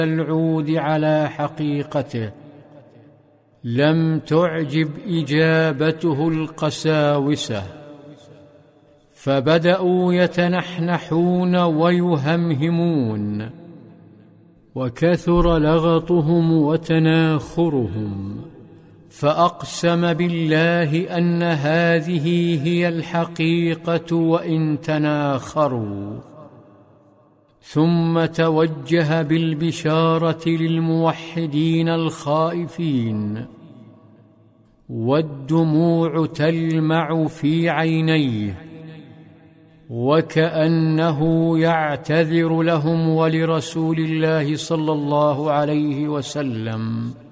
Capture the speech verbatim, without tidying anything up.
العود على حقيقته لم تعجب إجابته القساوسة، فبدأوا يتنحنحون ويهمهمون، وكثر لغطهم وتناخرهم، فأقسم بالله أن هذه هي الحقيقة وإن تناخروا، ثم توجه بالبشارة للموحدين الخائفين، والدموع تلمع في عينيه، وكأنه يعتذر لهم ولرسول الله صلى الله عليه وسلم